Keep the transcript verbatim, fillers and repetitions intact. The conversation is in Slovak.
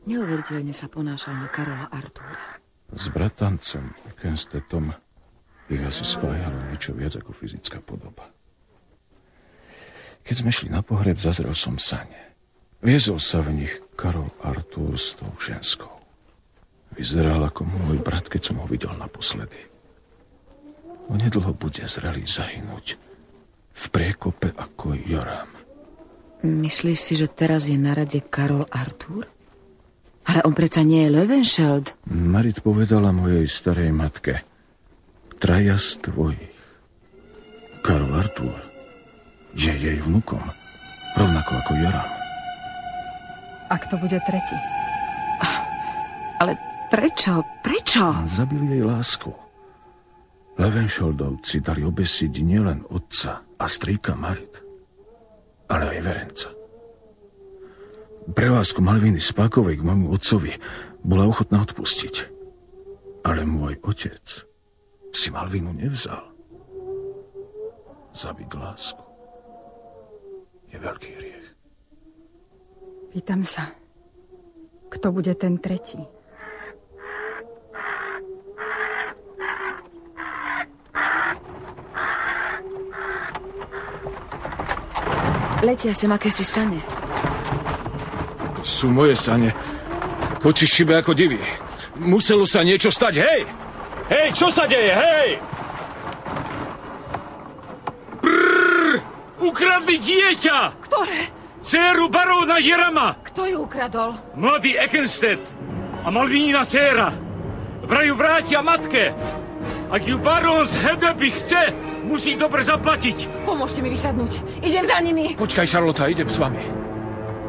Neuveriteľne sa ponášal na Karola Artúra. S bratancom Ekenstetom ich asi spájalo niečo viac ako fyzická podoba. Keď sme šli na pohreb, zazrel som sane. Viezol sa v nich Karol Artúr s tou ženskou. Vyzeral ako môj brat, keď som ho videl naposledy. Onedlho bude zrelý zahynúť v priekope ako Joram. Myslíš si, že teraz je na rade Karol Artúr? Ale on predsa nie je Löwenscheld. Marit povedala mojej starej matke: traja z tvojich. Karol Artúr je jej vnukom, rovnako ako Joram. A kto bude tretí? Ale prečo? Prečo? Zabili jej lásku. Löwenscheldovci dali obesiť nielen otca a strýka Marit, ale aj verenca. Pre lásku Malviny Spákovej k môjmu otcovi bola ochotná odpustiť. Ale môj otec si Malvinu nevzal. Zabiť lásku je veľký hriech. Pýtam sa, kto bude ten tretí? Letia sem akési sane. Sú moje sane. Koči šibe ako divy. Muselo sa niečo stať, hej! Hej, čo sa deje, hej! Brrr! Ukradli dieťa! Ktoré? Dcéru baróna Jerama! Kto ju ukradol? Mladý Ekenstedt a Malvinina dcéra. Vraj ju vrátia matke. Ak ju barón z Hedeby chce, musí dobre zaplatiť. Pomôžte mi vysadnúť. Idem za nimi. Počkaj, Charlotta, idem s vami.